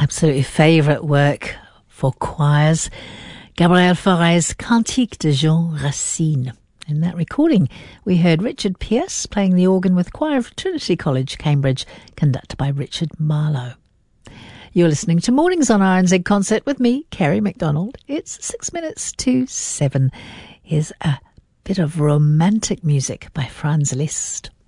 absolutely favourite work for choirs, Gabriel Fauré's Cantique de Jean Racine. In that recording, we heard Richard Pearce playing the organ with Choir of Trinity College, Cambridge, conducted by Richard Marlowe. You're listening to Mornings on RNZ Concert with me, Kerry MacDonald. It's 6 minutes to 7. Here's a bit of romantic music by Franz Liszt.